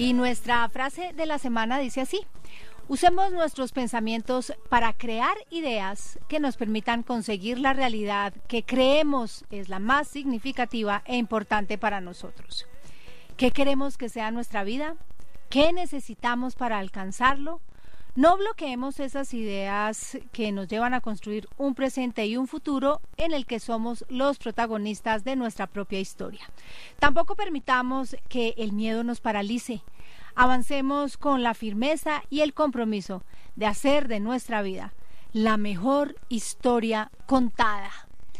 Y nuestra frase de la semana dice así: usemos nuestros pensamientos para crear ideas que nos permitan conseguir la realidad que creemos es la más significativa e importante para nosotros. ¿Qué queremos que sea nuestra vida? ¿Qué necesitamos para alcanzarlo? No bloqueemos esas ideas que nos llevan a construir un presente y un futuro en el que somos los protagonistas de nuestra propia historia. Tampoco permitamos que el miedo nos paralice. Avancemos con la firmeza y el compromiso de hacer de nuestra vida la mejor historia contada.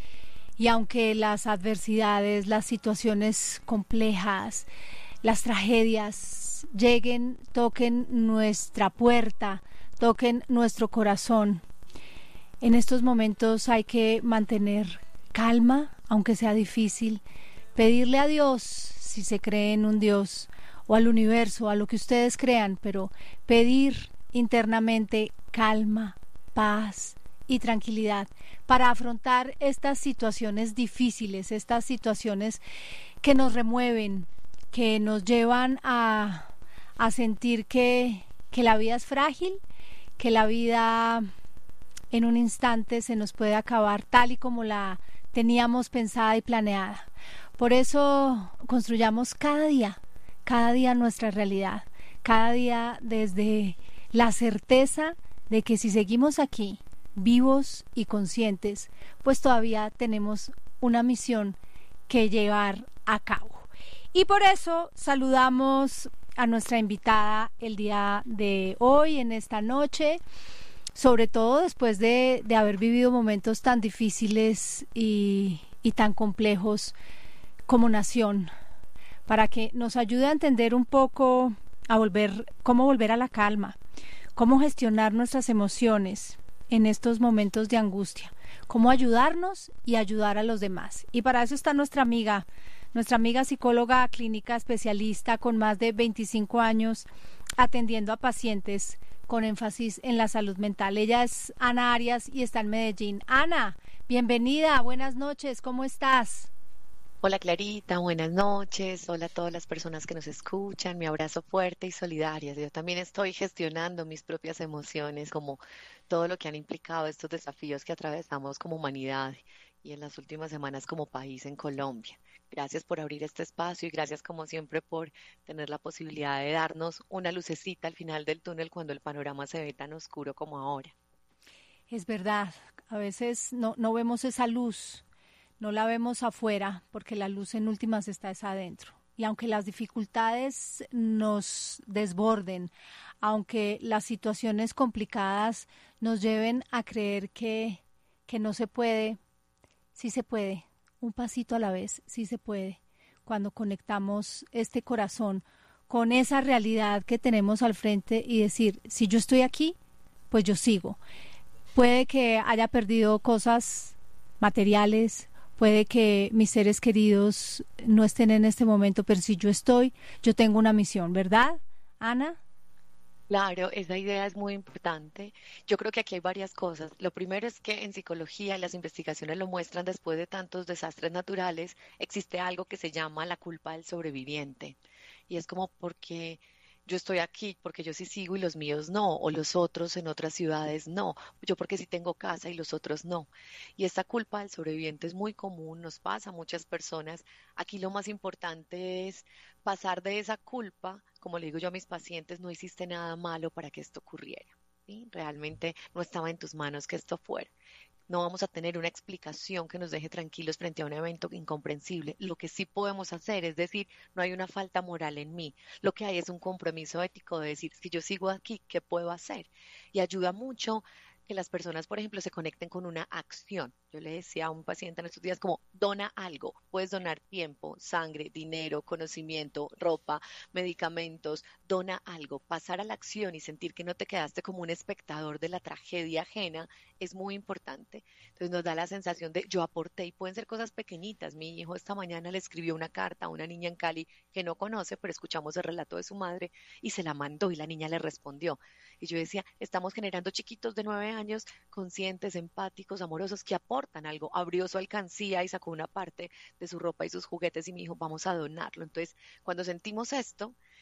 Y aunque las adversidades, las situaciones complejas, las tragedias lleguen, toquen nuestra puerta, toquen nuestro corazón, en estos momentos hay que mantener calma, aunque sea difícil, pedirle a Dios, si se cree en un Dios, o al universo, a lo que ustedes crean, pero pedir internamente calma, paz y tranquilidad para afrontar estas situaciones difíciles, estas situaciones que nos remueven, que nos llevan a sentir que la vida es frágil, que la vida en un instante se nos puede acabar tal y como la teníamos pensada y planeada. Por eso construyamos cada día nuestra realidad, cada día desde la certeza de que si seguimos aquí, vivos y conscientes, pues todavía tenemos una misión que llevar a cabo. Y por eso saludamos a nuestra invitada el día de hoy, en esta noche, sobre todo después de haber vivido momentos tan difíciles y tan complejos como nación, para que nos ayude a entender un poco cómo volver a la calma, cómo gestionar nuestras emociones en estos momentos de angustia, cómo ayudarnos y ayudar a los demás. Y para eso está nuestra amiga psicóloga clínica especialista con más de 25 años atendiendo a pacientes con énfasis en la salud mental. Ella es Ana Arias y está en Medellín. Ana, bienvenida, buenas noches, ¿cómo estás? Hola Clarita, buenas noches. Hola a todas las personas que nos escuchan. Mi abrazo fuerte y solidario. Yo también estoy gestionando mis propias emociones, como todo lo que han implicado estos desafíos que atravesamos como humanidad y en las últimas semanas como país en Colombia. Gracias por abrir este espacio y gracias como siempre por tener la posibilidad de darnos una lucecita al final del túnel cuando el panorama se ve tan oscuro como ahora. Es verdad, a veces no vemos esa luz. No la vemos afuera porque la luz en últimas está adentro. Y aunque las dificultades nos desborden, aunque las situaciones complicadas nos lleven a creer que no se puede, sí se puede, un pasito a la vez, sí se puede. Cuando conectamos este corazón con esa realidad que tenemos al frente y decir, si yo estoy aquí, pues yo sigo. Puede que haya perdido cosas materiales, puede que mis seres queridos no estén en este momento, pero si yo estoy, yo tengo una misión, ¿verdad, Ana? Claro, esa idea es muy importante. Yo creo que aquí hay varias cosas. Lo primero es que en psicología las investigaciones lo muestran después de tantos desastres naturales, existe algo que se llama la culpa del sobreviviente. Y es como porque yo estoy aquí, porque yo sí sigo y los míos no, o los otros en otras ciudades no, yo porque sí tengo casa y los otros no. Y esta culpa del sobreviviente es muy común, nos pasa a muchas personas. Aquí lo más importante es pasar de esa culpa, como le digo yo a mis pacientes, no hiciste nada malo para que esto ocurriera. ¿Sí? Realmente no estaba en tus manos que esto fuera. No vamos a tener una explicación que nos deje tranquilos frente a un evento incomprensible. Lo que sí podemos hacer es decir, no hay una falta moral en mí. Lo que hay es un compromiso ético de decir, si yo sigo aquí, ¿qué puedo hacer? Y ayuda mucho que las personas, por ejemplo, se conecten con una acción. Yo le decía a un paciente en estos días como, dona algo. Puedes donar tiempo, sangre, dinero, conocimiento, ropa, medicamentos. Dona algo. Pasar a la acción y sentir que no te quedaste como un espectador de la tragedia ajena es muy importante. Entonces nos da la sensación de yo aporté y pueden ser cosas pequeñitas. Mi hijo esta mañana le escribió una carta a una niña en Cali que no conoce, pero escuchamos el relato de su madre y se la mandó y la niña le respondió. Y yo decía, estamos generando chiquitos de 9 años conscientes, empáticos, amorosos, que aportan algo. Abrió su alcancía y sacó una parte de su ropa y sus juguetes y me dijo, vamos a donarlo. Entonces, cuando sentimos esto,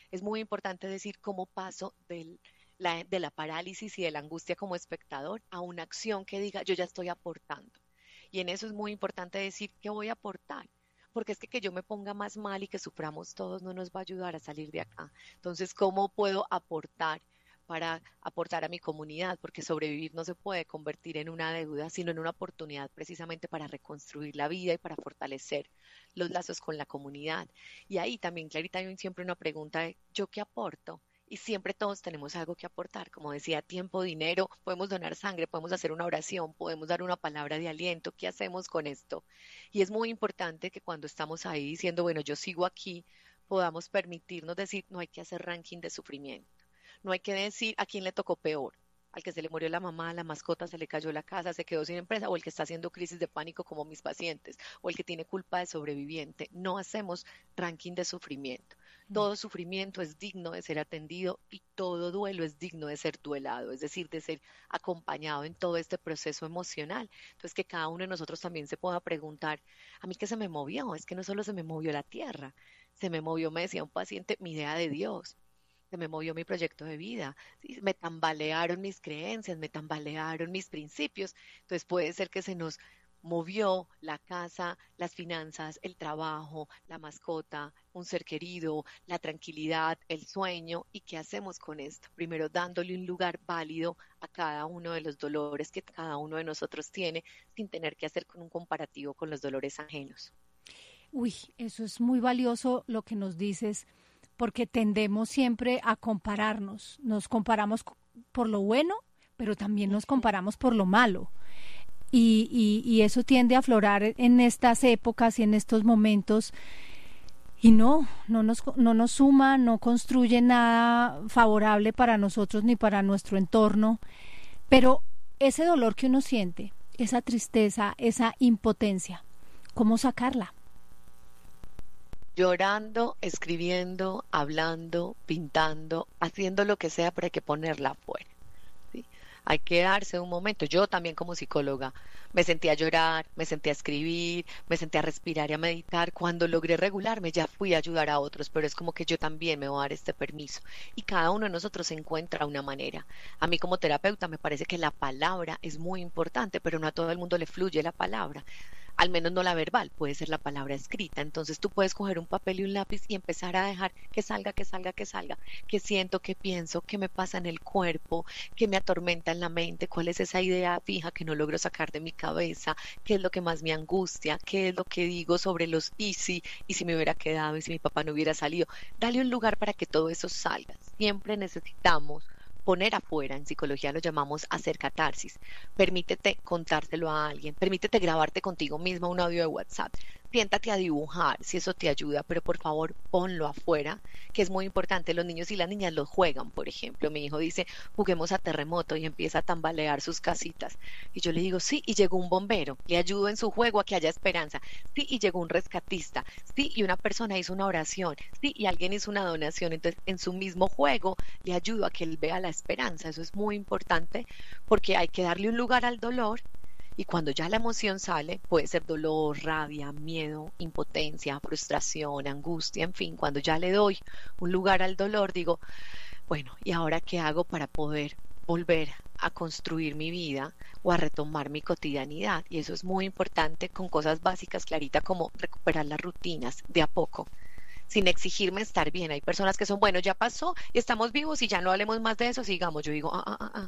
Es muy importante decir cómo paso de la parálisis y de la angustia como espectador a una acción que diga yo ya estoy aportando. Y en eso es muy importante decir que voy a aportar, porque es que yo me ponga más mal y que suframos todos no nos va a ayudar a salir de acá. Entonces, ¿cómo puedo aportar para aportar a mi comunidad? Porque sobrevivir no se puede convertir en una deuda, sino en una oportunidad precisamente para reconstruir la vida y para fortalecer los lazos con la comunidad. Y ahí también, Clarita, hay siempre una pregunta de ¿yo qué aporto? Y siempre todos tenemos algo que aportar, como decía, tiempo, dinero, podemos donar sangre, podemos hacer una oración, podemos dar una palabra de aliento. ¿Qué hacemos con esto? Y es muy importante que cuando estamos ahí diciendo, bueno, yo sigo aquí, podamos permitirnos decir, no hay que hacer ranking de sufrimiento, no hay que decir a quién le tocó peor, al que se le murió la mamá, la mascota, se le cayó la casa, se quedó sin empresa, o el que está haciendo crisis de pánico como mis pacientes, o el que tiene culpa de sobreviviente. No hacemos ranking de sufrimiento. Todo sufrimiento es digno de ser atendido y todo duelo es digno de ser duelado, es decir, de ser acompañado en todo este proceso emocional. Entonces, que cada uno de nosotros también se pueda preguntar, a mí qué se me movió, es que no solo se me movió la tierra, se me movió, me decía un paciente, mi idea de Dios, se me movió mi proyecto de vida, ¿sí? Me tambalearon mis creencias, me tambalearon mis principios. Entonces puede ser que se nos movió la casa, las finanzas, el trabajo, la mascota, un ser querido, la tranquilidad, el sueño. ¿Y qué hacemos con esto? Primero dándole un lugar válido a cada uno de los dolores que cada uno de nosotros tiene, sin tener que hacer con un comparativo con los dolores ajenos. Uy, eso es muy valioso lo que nos dices, porque tendemos siempre a compararnos. Nos comparamos por lo bueno, pero también nos comparamos por lo malo. Y eso tiende a aflorar en estas épocas y en estos momentos. Y no nos suma, no construye nada favorable para nosotros ni para nuestro entorno. Pero ese dolor que uno siente, esa tristeza, esa impotencia, ¿cómo sacarla? Llorando, escribiendo, hablando, pintando, haciendo lo que sea, pero hay que ponerla afuera. ¿Sí? Hay que darse un momento. Yo también como psicóloga me senté a llorar, me senté a escribir, me senté a respirar y a meditar. Cuando logré regularme ya fui a ayudar a otros, pero es como que yo también me voy a dar este permiso. Y cada uno de nosotros encuentra una manera. A mí como terapeuta me parece que la palabra es muy importante, pero no a todo el mundo le fluye la palabra. Al menos no la verbal, puede ser la palabra escrita. Entonces tú puedes coger un papel y un lápiz y empezar a dejar que salga, que salga, que salga, que siento, que pienso, que me pasa en el cuerpo, que me atormenta en la mente, cuál es esa idea fija que no logro sacar de mi cabeza, qué es lo que más me angustia, qué es lo que digo sobre los y si me hubiera quedado, y si mi papá no hubiera salido. Dale un lugar para que todo eso salga. Siempre necesitamos poner afuera, en psicología lo llamamos hacer catarsis. Permítete contárselo a alguien, permítete grabarte contigo misma un audio de WhatsApp, siéntate a dibujar si eso te ayuda, pero por favor ponlo afuera, que es muy importante. Los niños y las niñas lo juegan, por ejemplo, mi hijo dice, juguemos a terremoto y empieza a tambalear sus casitas. Y yo le digo, sí, y llegó un bombero, le ayudo en su juego a que haya esperanza. Sí, y llegó un rescatista. Sí, y una persona hizo una oración. Sí, y alguien hizo una donación. Entonces, en su mismo juego le ayudo a que él vea la esperanza. Eso es muy importante porque hay que darle un lugar al dolor. Y cuando ya la emoción sale, puede ser dolor, rabia, miedo, impotencia, frustración, angustia, en fin, cuando ya le doy un lugar al dolor, digo, bueno, ¿y ahora qué hago para poder volver a construir mi vida o a retomar mi cotidianidad? Y eso es muy importante con cosas básicas, Clarita, como recuperar las rutinas de a poco, sin exigirme estar bien. Hay personas que son, bueno, ya pasó, estamos vivos y ya no hablemos más de eso, sigamos. Yo digo,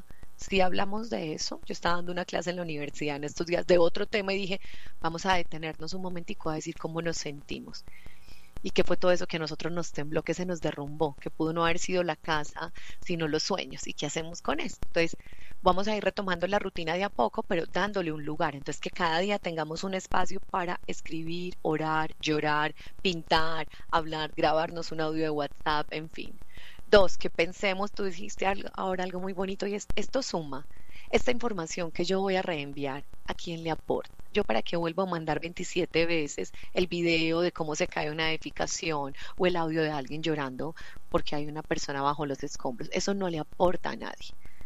si hablamos de eso, yo estaba dando una clase en la universidad en estos días de otro tema y dije, vamos a detenernos un momentico a decir cómo nos sentimos. Y qué fue todo eso que a nosotros nos tembló, que se nos derrumbó, que pudo no haber sido la casa, sino los sueños. ¿Y qué hacemos con esto? Entonces, vamos a ir retomando la rutina de a poco, pero dándole un lugar. Entonces, que cada día tengamos un espacio para escribir, orar, llorar, pintar, hablar, grabarnos un audio de WhatsApp, en fin. Dos, que pensemos, tú dijiste ahora algo muy bonito y esto suma. Esta información que yo voy a reenviar, ¿a quién le aporta? Yo para qué vuelvo a mandar 27 veces el video de cómo se cae una edificación o el audio de alguien llorando porque hay una persona bajo los escombros. Eso no le aporta a nadie.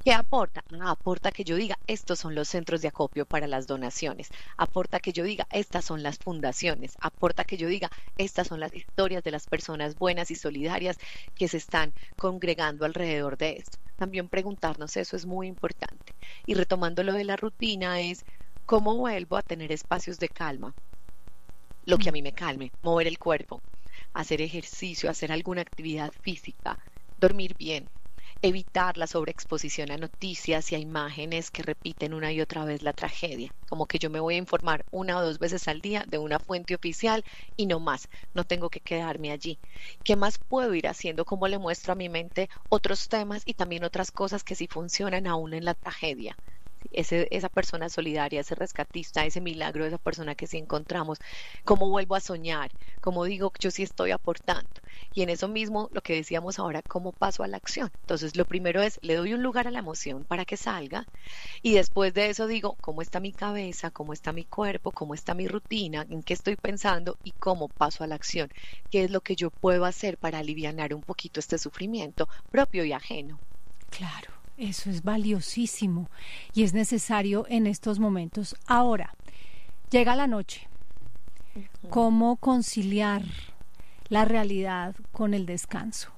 ¿Qué aporta? Aporta que yo diga, estos son los centros de acopio para las donaciones. Aporta que yo diga, estas son las fundaciones. Aporta que yo diga, estas son las historias de las personas buenas y solidarias que se están congregando alrededor de esto. También preguntarnos eso es muy importante. Y retomando lo de la rutina es, ¿cómo vuelvo a tener espacios de calma? Lo que a mí me calme, mover el cuerpo, hacer ejercicio, hacer alguna actividad física, dormir bien, evitar la sobreexposición a noticias y a imágenes que repiten una y otra vez la tragedia, como que yo me voy a informar 1 o 2 veces al día de una fuente oficial y no más, no tengo que quedarme allí. ¿Qué más puedo ir haciendo? ¿Cómo le muestro a mi mente otros temas y también otras cosas que sí funcionan aún en la tragedia? Esa persona solidaria, ese rescatista, ese milagro de esa persona que sí encontramos, cómo vuelvo a soñar, cómo digo yo sí estoy aportando. Y en eso mismo, lo que decíamos ahora, cómo paso a la acción. Entonces, lo primero es, le doy un lugar a la emoción para que salga y después de eso digo, cómo está mi cabeza, cómo está mi cuerpo, cómo está mi rutina, en qué estoy pensando y cómo paso a la acción. ¿Qué es lo que yo puedo hacer para alivianar un poquito este sufrimiento propio y ajeno? Claro, eso es valiosísimo y es necesario en estos momentos. Ahora, llega la noche. ¿Cómo conciliar la realidad con el descanso?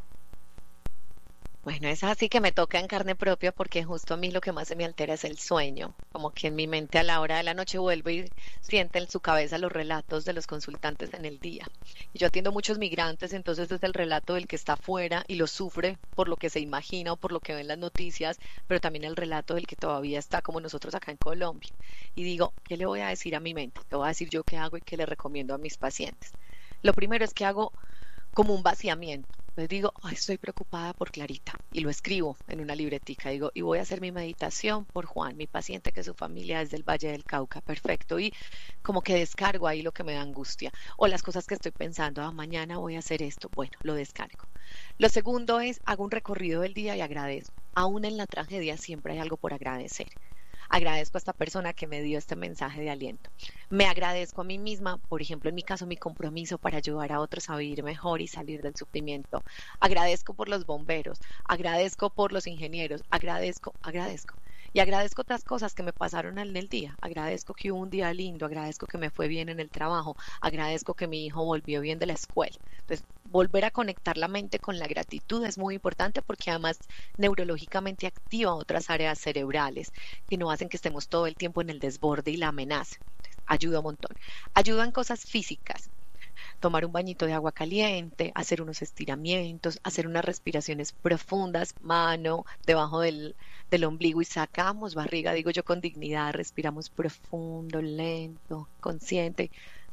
Bueno, es así que me toca en carne propia porque justo a mí lo que más se me altera es el sueño, como que en mi mente a la hora de la noche vuelve y siente en su cabeza los relatos de los consultantes en el día. Y yo atiendo muchos migrantes, entonces es el relato del que está afuera y lo sufre por lo que se imagina o por lo que ve en las noticias, pero también el relato del que todavía está como nosotros acá en Colombia. Y digo, ¿qué le voy a decir a mi mente? Te voy a decir yo qué hago y qué le recomiendo a mis pacientes. Lo primero es que hago como un vaciamiento. Les digo, ay, estoy preocupada por Clarita y lo escribo en una libretica. Digo, y voy a hacer mi meditación por Juan, mi paciente que su familia es del Valle del Cauca. Perfecto. Y como que descargo ahí lo que me da angustia o las cosas que estoy pensando. Mañana voy a hacer esto. Bueno, lo descargo. Lo segundo es, hago un recorrido del día y agradezco. Aún en la tragedia siempre hay algo por agradecer. Agradezco a esta persona que me dio este mensaje de aliento. Me agradezco a mí misma, por ejemplo, en mi caso, mi compromiso para ayudar a otros a vivir mejor y salir del sufrimiento. Agradezco por los bomberos, agradezco por los ingenieros, agradezco. Y agradezco otras cosas que me pasaron en el día. Agradezco que hubo un día lindo, agradezco que me fue bien en el trabajo, agradezco que mi hijo volvió bien de la escuela. Entonces, volver a conectar la mente con la gratitud es muy importante porque además neurológicamente activa otras áreas cerebrales que no hacen que estemos todo el tiempo en el desborde y la amenaza. Entonces, ayuda un montón. Ayudan cosas físicas. Tomar un bañito de agua caliente, hacer unos estiramientos, hacer unas respiraciones profundas, mano debajo del ombligo y sacamos barriga, digo yo con dignidad, respiramos profundo, lento, consciente.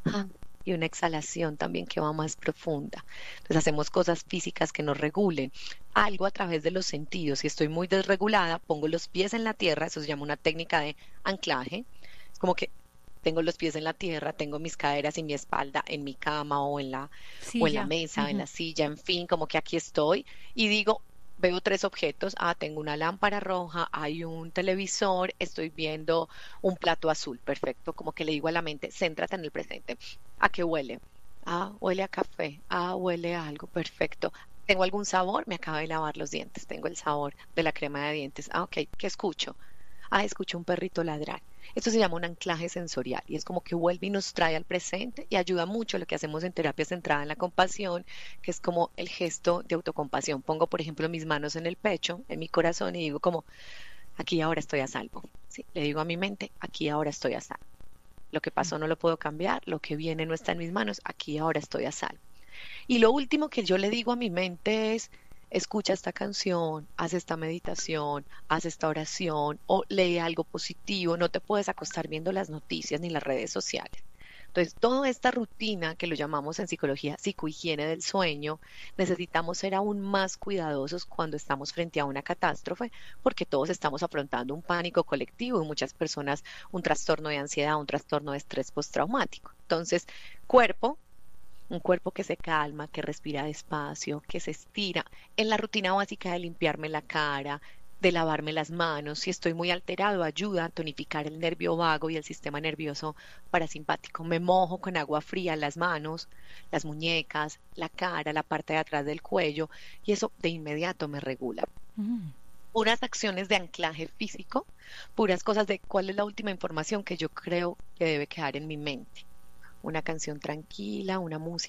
Y una exhalación también que va más profunda. Entonces hacemos cosas físicas que nos regulen, algo a través de los sentidos. Si estoy muy desregulada, pongo los pies en la tierra, eso se llama una técnica de anclaje. Es como que tengo los pies en la tierra, tengo mis caderas y mi espalda en mi cama o en la mesa, en la silla, en fin, como que aquí estoy y digo, veo 3 objetos, tengo una lámpara roja, hay un televisor, estoy viendo un plato azul, perfecto, como que le digo a la mente, céntrate en el presente. ¿A qué huele? Huele a café, huele a algo, perfecto. ¿Tengo algún sabor? Me acabo de lavar los dientes, tengo el sabor de la crema de dientes. Ok, ¿qué escucho? Escucho un perrito ladrar. Esto se llama un anclaje sensorial y es como que vuelve y nos trae al presente y ayuda mucho lo que hacemos en terapia centrada en la compasión, que es como el gesto de autocompasión. Pongo, por ejemplo, mis manos en el pecho, en mi corazón y digo como, aquí ahora estoy a salvo. ¿Sí? Le digo a mi mente, aquí ahora estoy a salvo. Lo que pasó no lo puedo cambiar, lo que viene no está en mis manos, aquí ahora estoy a salvo. Y lo último que yo le digo a mi mente es, escucha esta canción, haz esta meditación, haz esta oración o lee algo positivo, no te puedes acostar viendo las noticias ni las redes sociales. Entonces, toda esta rutina que lo llamamos en psicología psicohigiene del sueño, necesitamos ser aún más cuidadosos cuando estamos frente a una catástrofe, porque todos estamos afrontando un pánico colectivo y muchas personas un trastorno de ansiedad, un trastorno de estrés postraumático. Entonces, un cuerpo que se calma, que respira despacio, que se estira. En la rutina básica de limpiarme la cara, de lavarme las manos, si estoy muy alterado, ayuda a tonificar el nervio vago y el sistema nervioso parasimpático. Me mojo con agua fría las manos, las muñecas, la cara, la parte de atrás del cuello y eso de inmediato me regula. puras acciones de anclaje físico, puras cosas de cuál es la última información que yo creo que debe quedar en mi mente. Una canción tranquila,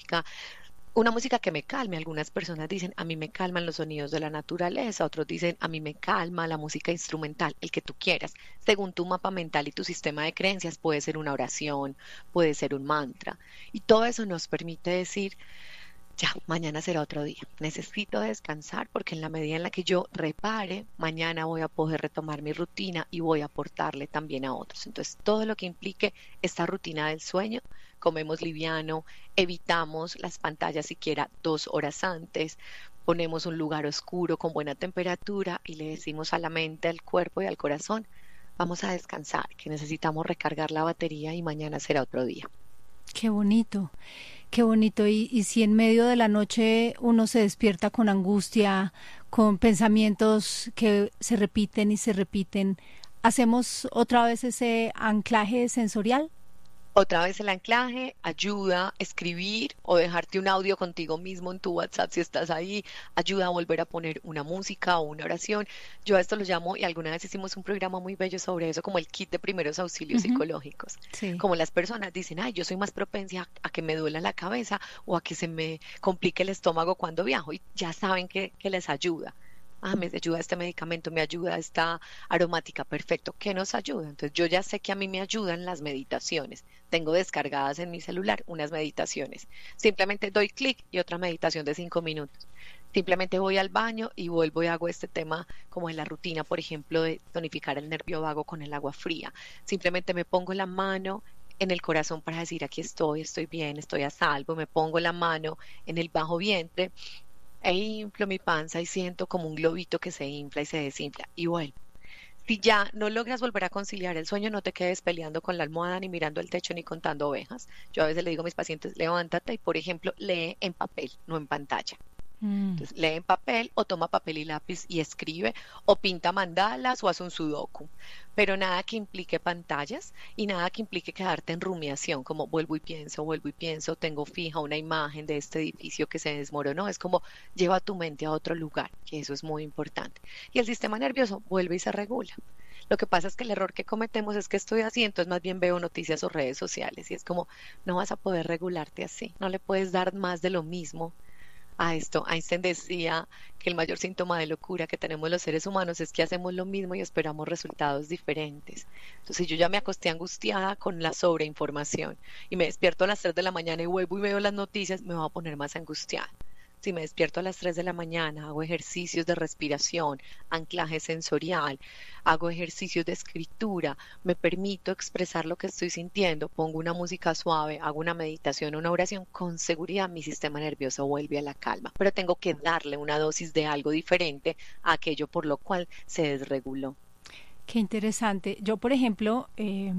una música que me calme. Algunas personas dicen, a mí me calman los sonidos de la naturaleza, otros dicen, a mí me calma la música instrumental, el que tú quieras. Según tu mapa mental y tu sistema de creencias, puede ser una oración, puede ser un mantra. Y todo eso nos permite decir, ya, mañana será otro día. Necesito descansar porque en la medida en la que yo repare, mañana voy a poder retomar mi rutina y voy a aportarle también a otros. Entonces, todo lo que implique esta rutina del sueño, comemos liviano, evitamos las pantallas siquiera 2 horas antes, ponemos un lugar oscuro con buena temperatura y le decimos a la mente, al cuerpo y al corazón, vamos a descansar, que necesitamos recargar la batería y mañana será otro día. Qué bonito, qué bonito. Y si en medio de la noche uno se despierta con angustia, con pensamientos que se repiten y se repiten, ¿hacemos otra vez ese anclaje sensorial? Otra vez el anclaje ayuda a escribir o dejarte un audio contigo mismo en tu WhatsApp si estás ahí, ayuda a volver a poner una música o una oración. Yo a esto lo llamo, y alguna vez hicimos un programa muy bello sobre eso, como el kit de primeros auxilios Ujú. psicológicos. Sí. Como las personas dicen, ay, yo soy más propensa a que me duela la cabeza o a que se me complique el estómago cuando viajo, y ya saben que les ayuda. Ah, me ayuda este medicamento, me ayuda esta aromática, perfecto. ¿Qué nos ayuda? Entonces yo ya sé que a mí me ayudan las meditaciones. Tengo descargadas en mi celular unas meditaciones. Simplemente doy clic y otra meditación de 5 minutos. Simplemente voy al baño y vuelvo y hago este tema como en la rutina, por ejemplo, de tonificar el nervio vago con el agua fría. Simplemente me pongo la mano en el corazón para decir aquí estoy bien, estoy a salvo. Me pongo la mano en el bajo vientre e inflo mi panza y siento como un globito que se infla y se desinfla y vuelvo. Si ya no logras volver a conciliar el sueño, no te quedes peleando con la almohada, ni mirando el techo, ni contando ovejas. Yo a veces le digo a mis pacientes, levántate y, por ejemplo, lee en papel, no en pantalla. Mm. Entonces, lee en papel o toma papel y lápiz y escribe o pinta mandalas o hace un sudoku, pero nada que implique pantallas y nada que implique quedarte en rumiación, como vuelvo y pienso, tengo fija una imagen de este edificio que se desmoronó. Es como lleva tu mente a otro lugar, que eso es muy importante. Y el sistema nervioso vuelve y se regula. Lo que pasa es que el error que cometemos es que estoy así, entonces más bien veo noticias o redes sociales y es como, no vas a poder regularte así, no le puedes dar más de lo mismo a esto. Einstein decía que el mayor síntoma de locura que tenemos los seres humanos es que hacemos lo mismo y esperamos resultados diferentes. Entonces yo ya me acosté angustiada con la sobreinformación y me despierto a las 3 de la mañana y vuelvo y veo las noticias, me voy a poner más angustiada. Si me despierto a las 3 de la mañana, hago ejercicios de respiración, anclaje sensorial, hago ejercicios de escritura, me permito expresar lo que estoy sintiendo, pongo una música suave, hago una meditación, una oración, con seguridad mi sistema nervioso vuelve a la calma. Pero tengo que darle una dosis de algo diferente a aquello por lo cual se desreguló. Qué interesante. Yo, por ejemplo,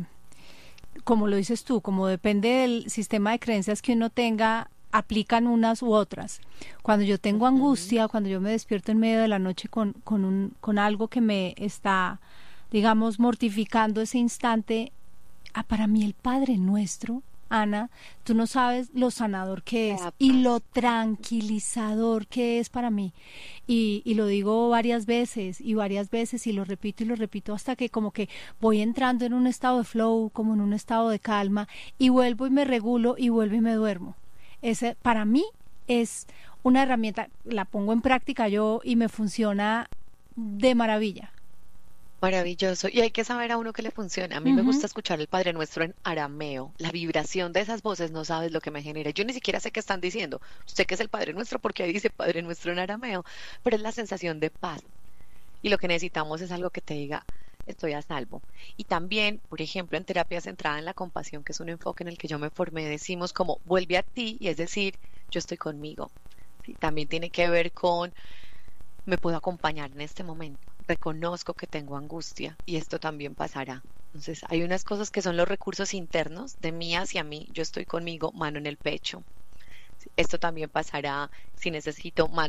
como lo dices tú, como depende del sistema de creencias que uno tenga, aplican unas u otras. Cuando yo tengo Ujú. angustia, cuando yo me despierto en medio de la noche con algo que me está, digamos, mortificando ese instante, para mí el Padre Nuestro, Ana, tú no sabes lo sanador que Me es da y lo paz. tranquilizador que es para mí. Y lo digo varias veces y lo repito hasta que como que voy entrando en un estado de flow, como en un estado de calma y vuelvo y me regulo y vuelvo y me duermo. Ese para mí es una herramienta, la pongo en práctica yo y me funciona de maravilla. Maravilloso. Y hay que saber a uno que le funciona. A mí me Ujú. gusta escuchar el Padre Nuestro en arameo. La vibración de esas voces no sabes lo que me genera. Yo ni siquiera sé qué están diciendo. Sé que es el Padre Nuestro porque ahí dice Padre Nuestro en arameo, pero es la sensación de paz. Y lo que necesitamos es algo que te diga, estoy a salvo. Y también, por ejemplo, en terapia centrada en la compasión, que es un enfoque en el que yo me formé, decimos como vuelve a ti, y es decir, yo estoy conmigo. Sí, también tiene que ver con me puedo acompañar en este momento. Reconozco que tengo angustia y esto también pasará. Entonces, hay unas cosas que son los recursos internos de mí hacia mí. Yo estoy conmigo, mano en el pecho. Esto también pasará si necesito mano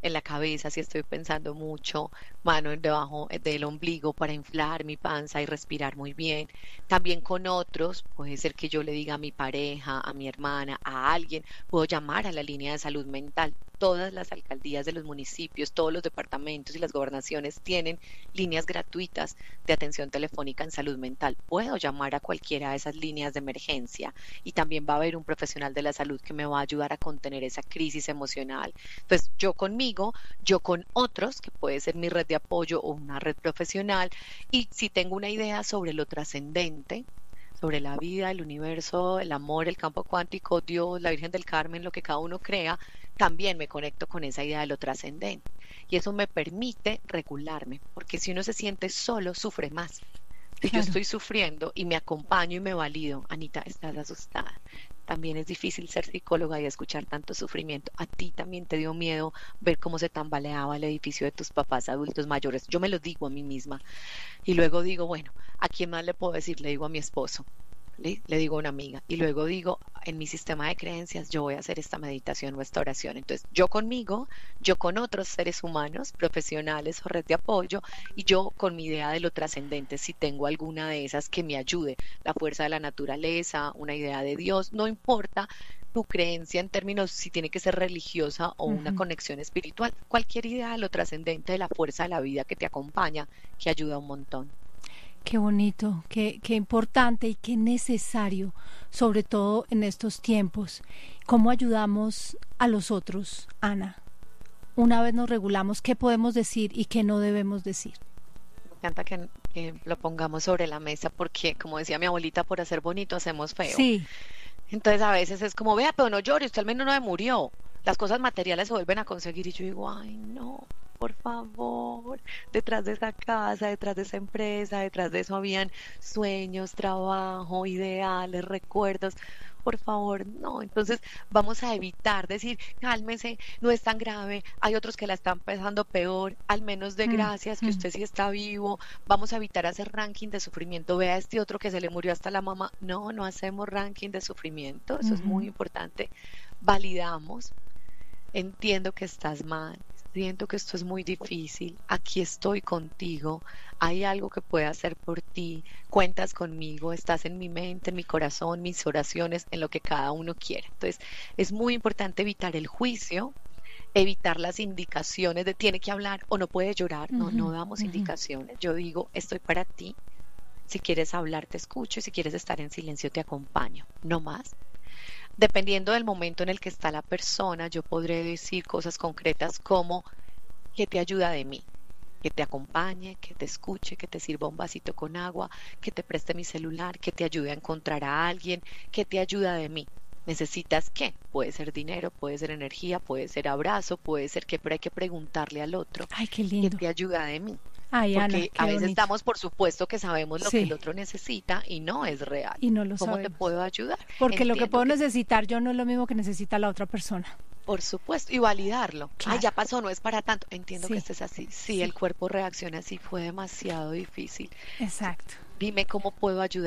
en la cabeza si estoy pensando mucho, mano debajo del ombligo para inflar mi panza y respirar muy bien. También con otros, puede ser que yo le diga a mi pareja, a mi hermana, a alguien, puedo llamar a la línea de salud mental. Todas las alcaldías de los municipios, todos los departamentos y las gobernaciones tienen líneas gratuitas de atención telefónica en salud mental. Puedo llamar a cualquiera de esas líneas de emergencia y también va a haber un profesional de la salud que me va a ayudar a contener esa crisis emocional. Entonces, yo conmigo, yo con otros, que puede ser mi red de apoyo o una red profesional, y si tengo una idea sobre lo trascendente, sobre la vida, el universo, el amor, el campo cuántico, Dios, la Virgen del Carmen, lo que cada uno crea, también me conecto con esa idea de lo trascendente. Y eso me permite regularme, porque si uno se siente solo, sufre más. Si yo Claro. estoy sufriendo y me acompaño y me valido, Anita, estás asustada. También es difícil ser psicóloga y escuchar tanto sufrimiento. A ti también te dio miedo ver cómo se tambaleaba el edificio de tus papás adultos mayores. Yo me lo digo a mí misma. Y luego digo, bueno, ¿a quién más le puedo decir? Le digo a mi esposo, le digo a una amiga. Y luego digo, en mi sistema de creencias, yo voy a hacer esta meditación o esta oración. Entonces, yo conmigo, yo con otros seres humanos, profesionales o red de apoyo, y yo con mi idea de lo trascendente, si tengo alguna de esas que me ayude, la fuerza de la naturaleza, una idea de Dios, no importa tu creencia en términos si tiene que ser religiosa o una Ujú. conexión espiritual, cualquier idea de lo trascendente, de la fuerza de la vida que te acompaña, que ayuda un montón. Qué bonito, qué importante y qué necesario, sobre todo en estos tiempos. ¿Cómo ayudamos a los otros, Ana? Una vez nos regulamos, ¿qué podemos decir y qué no debemos decir? Me encanta que lo pongamos sobre la mesa porque, como decía mi abuelita, por hacer bonito hacemos feo. Sí. Entonces a veces es como, vea, pero no llore, usted al menos no me murió. Las cosas materiales se vuelven a conseguir y yo digo, ay, no, por favor, detrás de esa casa, detrás de esa empresa, detrás de eso habían sueños, trabajo, ideales, recuerdos. Por favor, no. Entonces vamos a evitar decir, cálmese, no es tan grave, hay otros que la están pasando peor, al menos de Mm, gracias que mm, usted sí está vivo. Vamos a evitar hacer ranking de sufrimiento. Vea a este otro que se le murió hasta la mamá. No, no hacemos ranking de sufrimiento, eso es muy ujú, importante. Validamos, entiendo que estás mal, siento que esto es muy difícil, aquí estoy contigo, hay algo que pueda hacer por ti, cuentas conmigo, estás en mi mente, en mi corazón, mis oraciones, en lo que cada uno quiere. Entonces, es muy importante evitar el juicio, evitar las indicaciones de tiene que hablar o no puede llorar, no, ujú, no damos ujú. indicaciones. Yo digo, estoy para ti, si quieres hablar te escucho y si quieres estar en silencio te acompaño, no más. Dependiendo del momento en el que está la persona, yo podré decir cosas concretas como que te ayuda de mí, que te acompañe, que te escuche, que te sirva un vasito con agua, que te preste mi celular, que te ayude a encontrar a alguien, que te ayuda de mí. ¿Necesitas qué? Puede ser dinero, puede ser energía, puede ser abrazo, puede ser que, pero hay que preguntarle al otro Ay, qué que lindo. te ayuda de mí. Ay, Ana, Porque a qué veces bonito. damos por supuesto que sabemos lo que el Sí, otro necesita y no es real. y no lo ¿Cómo te sabemos. puedo ayudar? Porque lo que Entiendo puedo que necesitar yo no es lo mismo que necesita la otra persona. por supuesto, y validarlo. Ay, Claro. ya pasó, no es para tanto. Entiendo que Sí, estés así. Sí, sí, el cuerpo reacciona así, fue demasiado difícil. exacto. Dime cómo puedo ayudar.